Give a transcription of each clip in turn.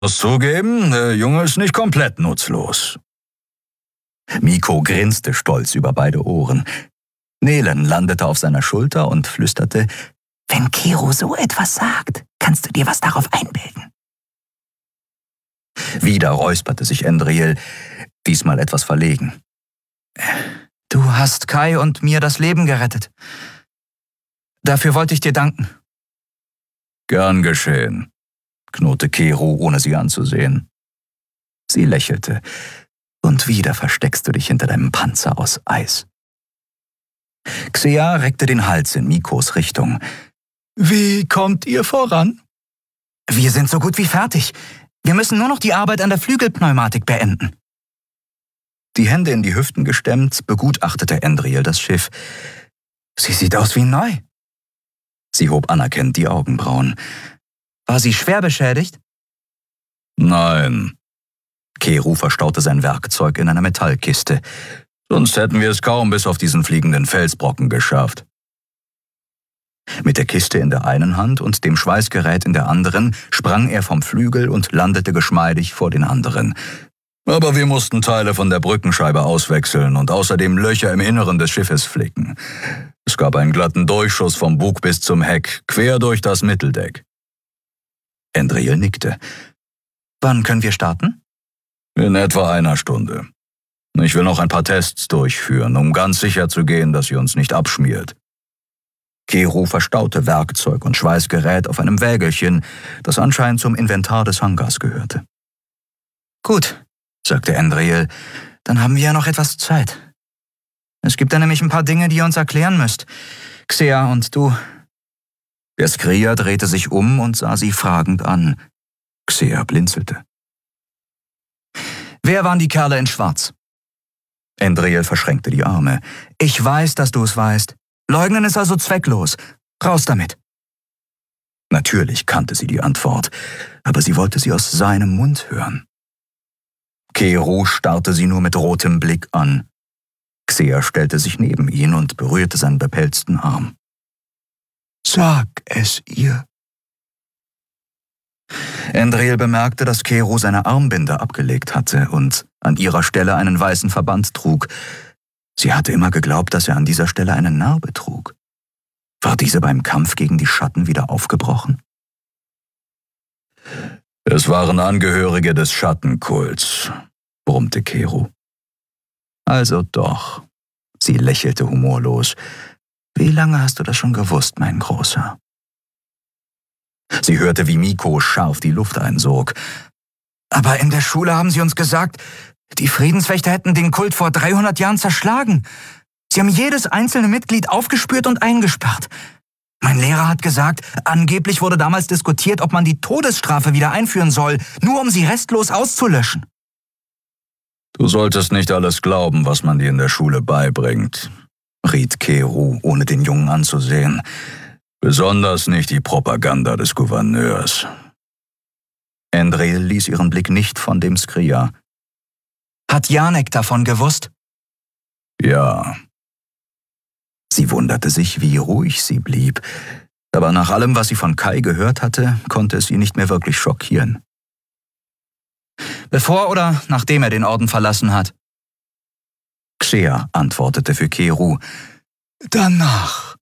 muss zugeben, der Junge ist nicht komplett nutzlos. Miko grinste stolz über beide Ohren. Nelen landete auf seiner Schulter und flüsterte, »Wenn Kero so etwas sagt, kannst du dir was darauf einbilden.« Wieder räusperte sich Endriel, diesmal etwas verlegen. »Du hast Kai und mir das Leben gerettet. Dafür wollte ich dir danken.« »Gern geschehen«, knurrte Kero, ohne sie anzusehen. Sie lächelte. »Und wieder versteckst du dich hinter deinem Panzer aus Eis.« Xea reckte den Hals in Mikos Richtung. »Wie kommt ihr voran?« »Wir sind so gut wie fertig. Wir müssen nur noch die Arbeit an der Flügelpneumatik beenden.« Die Hände in die Hüften gestemmt, begutachtete Endriel das Schiff. »Sie sieht aus wie neu.« Sie hob anerkennend die Augenbrauen. »War sie schwer beschädigt?« »Nein.« Kero verstaute sein Werkzeug in einer Metallkiste. »Sonst hätten wir es kaum bis auf diesen fliegenden Felsbrocken geschafft.« Mit der Kiste in der einen Hand und dem Schweißgerät in der anderen sprang er vom Flügel und landete geschmeidig vor den anderen. »Aber wir mussten Teile von der Brückenscheibe auswechseln und außerdem Löcher im Inneren des Schiffes flicken. Es gab einen glatten Durchschuss vom Bug bis zum Heck, quer durch das Mitteldeck.« Endriel nickte. »Wann können wir starten?« »In etwa einer Stunde. Ich will noch ein paar Tests durchführen, um ganz sicher zu gehen, dass sie uns nicht abschmiert.« Kero verstaute Werkzeug und Schweißgerät auf einem Wägelchen, das anscheinend zum Inventar des Hangars gehörte. »Gut«, sagte Endriel, »dann haben wir ja noch etwas Zeit. Es gibt da nämlich ein paar Dinge, die ihr uns erklären müsst. Xea und du.« Der Skrier drehte sich um und sah sie fragend an. Xea blinzelte. »Wer waren die Kerle in Schwarz?« Endriel verschränkte die Arme. »Ich weiß, dass du es weißt. Leugnen ist also zwecklos. Raus damit.« Natürlich kannte sie die Antwort, aber sie wollte sie aus seinem Mund hören. Kero starrte sie nur mit rotem Blick an. Xea stellte sich neben ihn und berührte seinen bepelzten Arm. »Sag es ihr.« Endriel bemerkte, dass Kero seine Armbinde abgelegt hatte und an ihrer Stelle einen weißen Verband trug. Sie hatte immer geglaubt, dass er an dieser Stelle eine Narbe trug. War diese beim Kampf gegen die Schatten wieder aufgebrochen? »Es waren Angehörige des Schattenkults«, brummte Kero. »Also doch«, sie lächelte humorlos. »Wie lange hast du das schon gewusst, mein Großer?« Sie hörte, wie Miko scharf die Luft einsog. »Aber in der Schule haben sie uns gesagt, die Friedenswächter hätten den Kult vor 300 Jahren zerschlagen. Sie haben jedes einzelne Mitglied aufgespürt und eingesperrt. Mein Lehrer hat gesagt, angeblich wurde damals diskutiert, ob man die Todesstrafe wieder einführen soll, nur um sie restlos auszulöschen.« »Du solltest nicht alles glauben, was man dir in der Schule beibringt«, riet Kero, ohne den Jungen anzusehen. »Besonders nicht die Propaganda des Gouverneurs.« Endriel ließ ihren Blick nicht von dem Skrier. »Hat Janek davon gewusst?« »Ja.« Sie wunderte sich, wie ruhig sie blieb, aber nach allem, was sie von Kai gehört hatte, konnte es sie nicht mehr wirklich schockieren. »Bevor oder nachdem er den Orden verlassen hat?« Xea antwortete für Kero. »Danach.«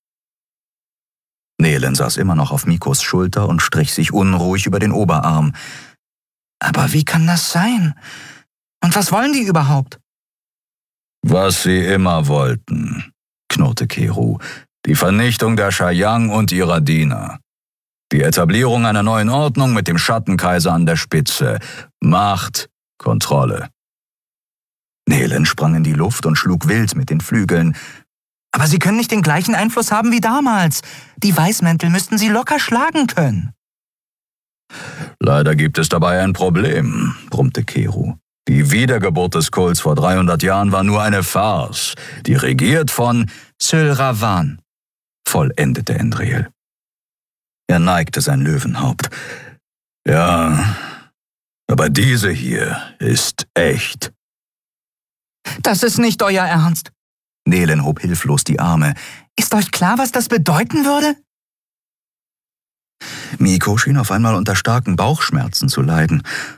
Nelen saß immer noch auf Mikos Schulter und strich sich unruhig über den Oberarm. »Aber wie kann das sein? Und was wollen die überhaupt?« »Was sie immer wollten«, knurrte Kero. »Die Vernichtung der Shayang und ihrer Diener. Die Etablierung einer neuen Ordnung mit dem Schattenkaiser an der Spitze. Macht, Kontrolle.« Nelen sprang in die Luft und schlug wild mit den Flügeln. »Aber sie können nicht den gleichen Einfluss haben wie damals. Die Weißmäntel müssten sie locker schlagen können.« »Leider gibt es dabei ein Problem«, brummte Kero. »Die Wiedergeburt des Kults vor 300 Jahren war nur eine Farce, die regiert von Syl Ravan«, vollendete Endriel. Er neigte sein Löwenhaupt. »Ja, aber diese hier ist echt.« »Das ist nicht euer Ernst.« Nelen hob hilflos die Arme. »Ist euch klar, was das bedeuten würde?« Miko schien auf einmal unter starken Bauchschmerzen zu leiden